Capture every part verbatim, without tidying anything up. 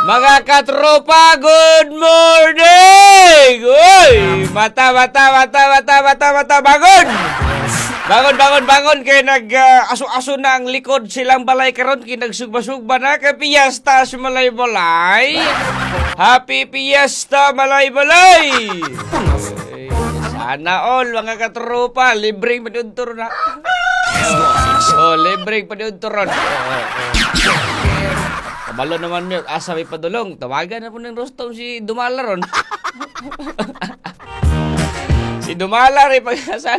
Mga katropa, good morning! Uy! Mata, mata, mata, mata, mata, mata, bangon! Bangon, bangon, bangon! Kaya nag-aso-aso uh, na ang likod silang balay karon. Kaya nagsugba-sugba na. Kaya piyesta si malay-balay. Happy piyesta, malay-balay! Sana all, mga katropa. Libreng paduntor na. Oh, libreng paduntor ron. Oh, oh, oh. Kabalo naman niyo, asa may padulong. Tawagan na po ng Rostom si Dumala ron. Si Dumala rin pagkasan.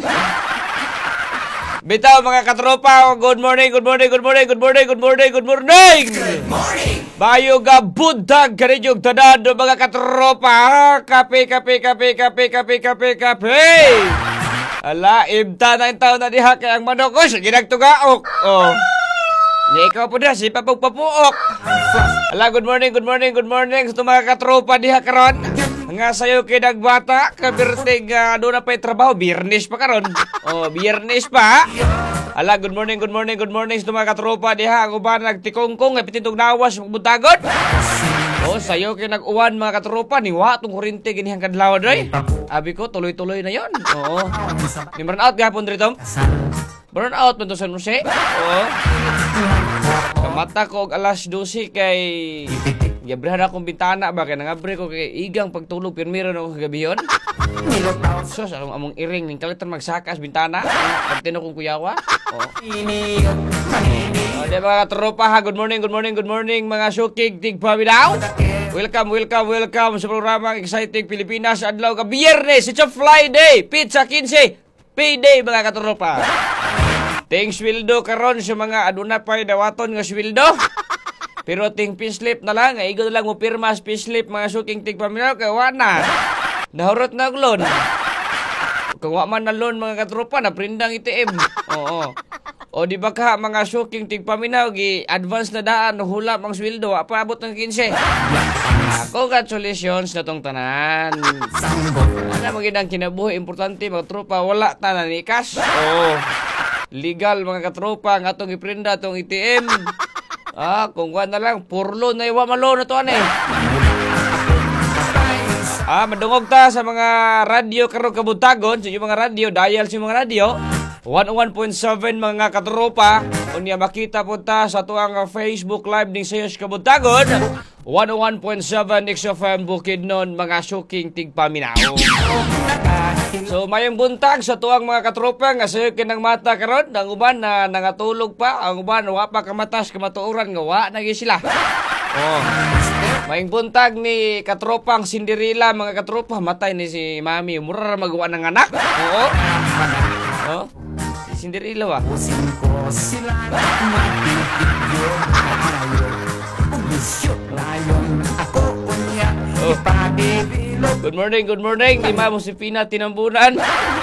Bitaw mga katropa, good morning, good morning, good morning, good morning, good morning, good morning. Good morning. Bayo ga budag kaninyong tanado mga katropa. Kape, kape, kape, kape, kape, kape, kape. Ala, imta na yung taon na diha kay ang manok ko. Sige nagtugaok. Oh. Ni ikaw po na, si papagpapuok. Ala, good morning, good morning, good morning. Sa mga katropa diha karon. Nga sayo kay nagbata, kabirting uh, doon na pa yung trabaho. Biyernes pa karon. Oh, biyernes pa. Ala, good morning, good morning, good morning. Sa mga katropa diha. Ako ba nagtikongkong, ay pititong nawas, magbutagot. Oh, sayo kay nag-uwan mga katropa. Niwa, itong kurinte, ganihang kadlaw doy. Abi ko, tuloy-tuloy na yon. Oo. Ni burn out gapon dito. Burn out man to San Jose. Oo. Kamata ko og alas dose kay giabrihan akong bintana ba kay nangabre ko kay igang pagtulog pirmiro na ako kagabi yon. Sus, among among iring ning kalitan magsakas bintana. Pagtino kong kuyawa. Oo. Oh, de mga tropa ha, good morning, good morning, good morning mga sukig tigpaminaw. Welcome, welcome, welcome sa programang Exciting Pilipinas. Adlaw ka Biyernes, it's a Friday, pizza quince, payday mga katropa. Ting sweldo karon sa mga aduna pay dawaton nga sweldo. Pero ting pislip na lang, ay igo na lang mo pirma sa pislip mga suking tigpaminaw kay wa na. Nahurot na og loan. Kung wa man na loan mga katropa na prindang I T M. Oo. O di ba ka mga suking tigpaminaw gi advance na daan no hulap ang sweldo wa pa abot ng quince. Congratulations na tong tanan. Ano mo ginang kinabuhi importante mga tropa wala tanan ni cash. Oo. Legal mga katropa nga atong iprinda atong I T M. Ah, kung wa na lang purlo na iwa malo na to ani. Ah, madungog ta sa mga radio karon kabutagon, sa mga radio dial sa mga radio one oh one point seven mga katropa. Unya makita po ta sa tuang Facebook live ning sayos kabutagon one oh one point seven X F M Bukidnon mga suking tigpaminaw. So mayong buntag sa tuang mga katropa nga sayo kinang mata karon, ang uban na nangatulog pa, ang uban wa pa kamatas kamatuoran nga wa na sila. Oh. Mayong buntag ni katropang Cinderella mga katropa, matay ni si Mami, mura magawa ng anak. Oo. Oh. Si Cinderella wa. Oh. Good morning, good morning. Di ma mo si Pina tinambunan.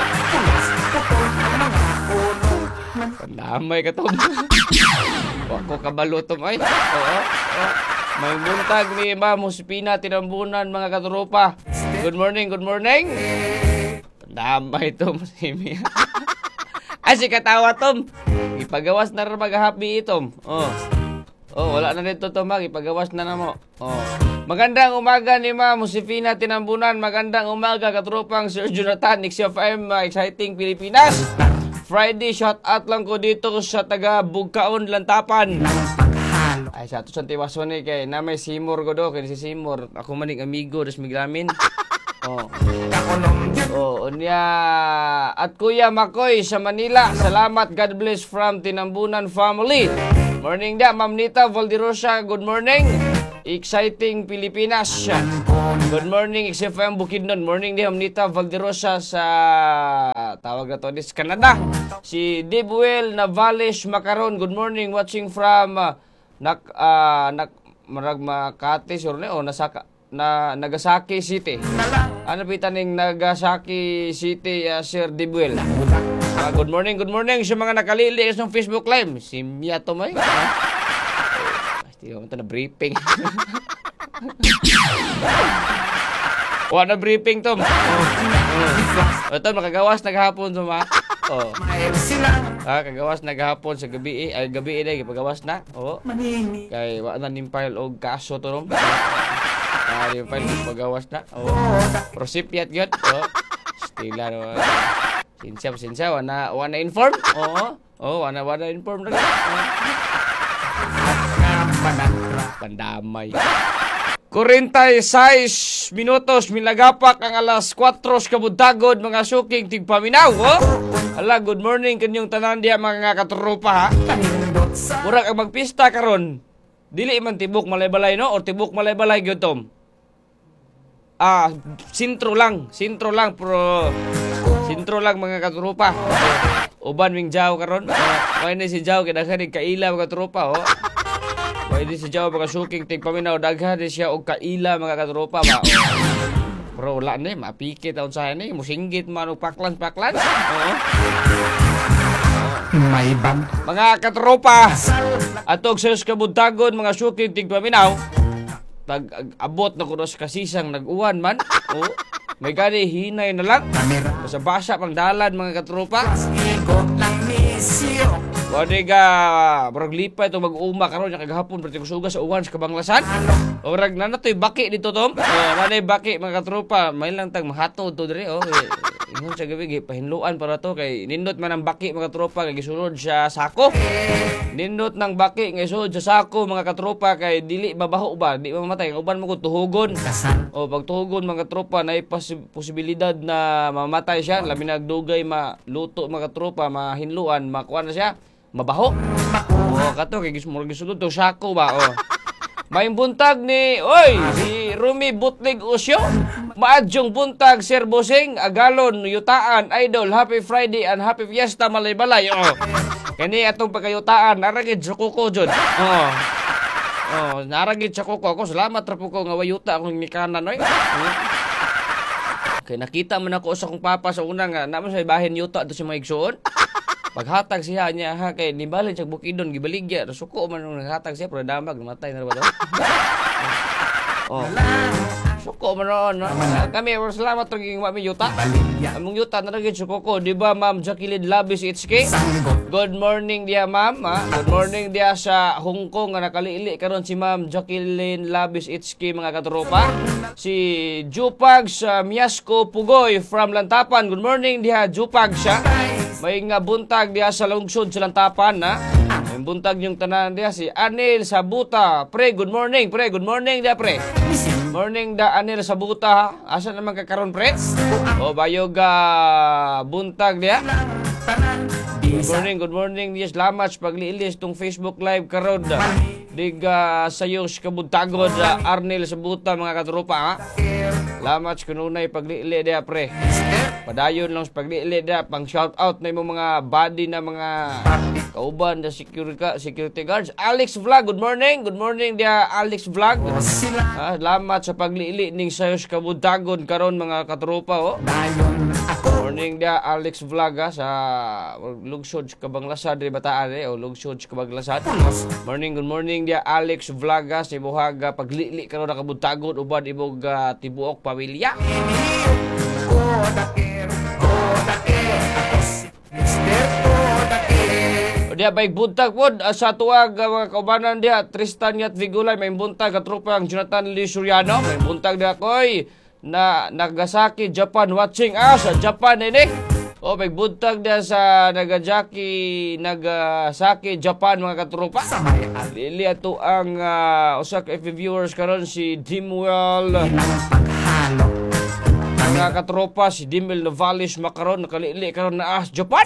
Pandamay ka to. Wako kabalo to ay. Oo. May buntag ni ma mo si Pina tinambunan mga katropa. Good morning, good morning. Pandamay to si Mia. Ay si katawa tom. Ipagawas na rin mag-happy itom. Oh. Oh, wala na dito to mag. Ipagawas na na mo. Oh. Magandang umaga ni Ma Musifina Tinambunan. Magandang umaga katropang Sir Jonathan X F M uh, Exciting Pilipinas. Friday shout out lang ko dito sa taga Bugkaon Lantapan. Ay sa to sa tiwason ni kay na may Simor ko do kay si Simor. Ako maning amigo des migramin. Oh. Oh, unya at Kuya Makoy sa Manila. Salamat, God bless from Tinambunan family. Morning da Ma'am Nita Valderosa. Good morning. Exciting Pilipinas. Good morning X F M Bukidnon. Morning ni Amnita Valderosa sa tawag na to dis Canada. Si Debuel Navales Macaron. Good morning watching from uh, nak uh, nak marag Makati sur ne o nasaka na Nagasaki City. Ano pitaning Nagasaki City uh, Sir Debuel. Uh, good morning, good morning sa mga nakalili sa Facebook Live. Simya to may. Hindi mo ito na briefing. Wala na briefing, Tom. Oh. Oh. Ito, makagawas naghapon sa mga. Oh. Ah, kagawas na gahapon sa gabi eh. Ay, gabi eh, pagawas na. Oo. Kay wa na nimpile og kaso to ron. Ah, nimpile og pagawas na. Oo. Prosipyat gyud. Oo. Stila no. Sinsya, sinsya, wana, wana inform. Oo. Oo, wana, wana inform na. Pandamay. forty-six minutos milagapak ang alas kwatro kabudtagod mga suking tigpaminaw. Oh? Ala, good morning kanyong tanan diya mga katropa ha. Murag ang magpista karon. Dili man tibok malay-balay no or tibok malay-balay gyud tom. Ah, sintro lang, sintro lang pro sintro lang mga katropa. Uban ming jaw karon. Uh, May ni si jaw kidaghan kaila mga katropa oh. Pwede si Jaw mga suking tigpaminaw daghan di siya og kaila mga katropa ba. Oh. Bro, wala ni mapikit taon sa ni musinggit man og paklan-paklan. Oo. May bang mga katropa. Atog sa kabuntagon mga suking tigpaminaw. Tag abot na kuno sa kasisang nag-uwan man. Oo. May gani hinay na lang. Basa-basa pang dalan mga katropa. Wadi ka, barang lipa ito mag-uma karon nya kagahapon perti ko suga sa uwan sa Kabanglasan. Orag na natoy baki dito tom. Oh, nanay baki mga katropa, may lang tag mahatod to dire oh. Ingon sa gabi pahinluan para to kay nindot man ang baki mga katropa kay gisulod sa sako. Nindot ng baki nga isulod sa sako mga katropa kay dili mabaho ba, di mamatay. Uban mo ko tuhugon. O pag tuhugon mga katropa na posibilidad na mamatay siya, labi nagdugay maluto mga katropa, mahinluan, makuha na siya. Mabaho. Oh, kato kay gismurag gisulod to sako ba oh. May buntag ni oy si Rumi Butlig Usyo. Maadyong buntag Sir Bosing, Agalon, Yutaan, Idol, Happy Friday and Happy Fiesta Malay-balay oh. Kani atong pagayutaan naragid sa kuko jud. Oh. Oh, naragid sa kuko ako. Salamat ra po ko nga wayuta akong nikanan oy. Oh. Kay nakita man ako sa akong papa sa una nga naman sa bahin yuta to si Maigsoon. Paghatag siya niya ha kay nibalin sa bukidon gibaligya suko man nung naghatag siya pero damag namatay na ba to? Oh. Suko man ron. No? Kami or salamat to ging mami yuta. Among yuta na gid suko ko, di ba Ma'am Jacqueline Labis H K? Good morning dia ma'am. Ha? Good morning dia sa Hong Kong nga nakaliili karon si Ma'am Jacqueline Labis H K mga katropa. Si Jupag sa Miasco Pugoy from Lantapan. Good morning dia Jupag siya. May nga buntag diya sa lungsod sa Lantapan na. May buntag yung tanan diya si Anil Sabuta. Pre, good morning, pre. Good morning diya, pre. Morning da Anil Sabuta ha. Asa naman kakaron, pre? O bayog uh, buntag diya. Good morning, good morning diya. Salamat sa pagliilis tong Facebook Live karon da. Dig uh, sayos kabuntagon da Arnil Sabuta mga katropa ha. Salamat sa kanunay pagliili diya, pre. Padayon lang sa pagliili diya pang shout out na yung mga body na mga kauban na security, security guards. Alex Vlog, good morning. Good morning dia Alex Vlog. Ah, salamat sa pagliili ning sayos kabuntagon karon mga katropa oh. Morning dia Alex Vlog ha, sa lungsod sa Kabanglasan di Bataan eh o lungsod sa Kabanglasan. Morning, good morning dia Alex Vlog ha, sa ibuhaga pagliili karon na kabuntagon uban ibog uh, tibuok pamilya. Dia baik buntag pod sa tuwag mga kaubanan dia Tristan Yat Vigulay may buntag katropa ang Jonathan Lee Suriano may buntag dia koy na Nagasaki Japan watching ah sa Japan ini o may buntag dia sa Nagasaki Nagasaki Japan mga katropa lili ato ang uh, usa ka F B viewers karon si Dimwell mga katropa si Dimwell Novales makaron nakalili karon na ah Japan.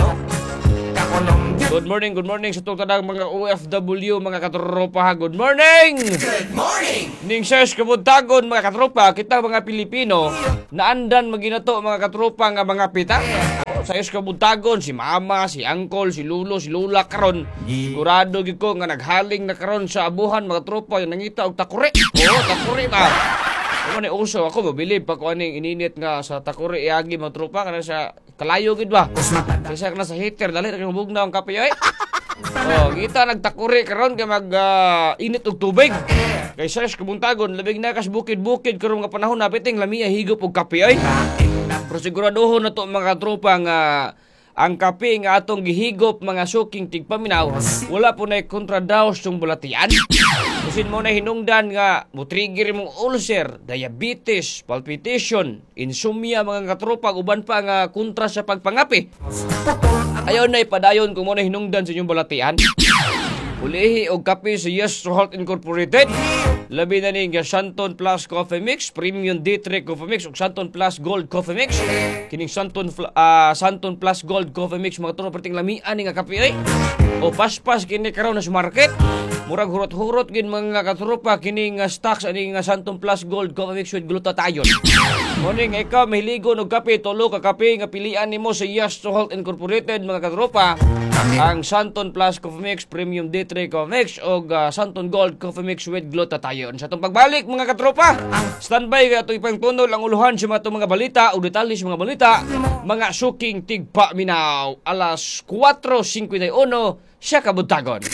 Good morning, good morning sa tutadang mga O F W, mga katropa. Good morning! Good morning! Ning search kabuntagon mga katropa, kita mga Pilipino, naandan maginato mga katropa nga mga pita. Sa is kabuntagon, si mama, si uncle, si lulo, si lula karon. Sigurado gid ko nga naghaling na karon sa abuhan mga tropa yung nangita og takuri. Oo, takuri ba? Ano ni uso ako mabilib pag kuaning ininit nga sa takuri iagi mga tropa kana sa kalayo gid ba? Kasi kana sa heater dali ra bugnaw ang kape oy. Oh, kita nagtakuri karon kay mag uh, init og tubig. Kay sa kabuntagon labig na kas bukid-bukid karon nga panahon napiting lamiya higop og kape oy. Pero siguraduhon na to mga tropa nga ang kape nga atong gihigop mga suking tigpaminaw, wala po na kontra daw sa bulatian. Kusin mo na hinungdan nga mutrigger mong ulcer, diabetes, palpitation, insomnia mga katropa, uban pa nga kontra sa pagpangapi. Ayaw na ipadayon kung mo na hinungdan sa inyong bulatian. Ulihi og kape sa Yes Salt Incorporated. Labi na ni nga Santon Plus Coffee Mix, Premium D three Coffee Mix ug Santon Plus Gold Coffee Mix. Kining Santon uh, Santon Plus Gold Coffee Mix mga tuno perting lamian ni nga kape ay. O paspas kini karon sa market. Murag hurot-hurot gin mga katropa kining uh, stocks ani nga Santon Plus Gold Coffee Mix with glutathione. Morning ikaw mahiligo og kape, tulo ka kape nga pilian nimo sa Yes Salt Incorporated mga katropa. Ang Santon Plus Coffee Mix, Premium D three Coffee Mix o uh, Santon Gold Coffee Mix with glutathione. Sa itong pagbalik mga katropa, standby ka itong ipangtunol ang uluhan sa mga mga balita o detalye sa mga balita, mga suking tigpa minaw alas four fifty-one siya kabutagon.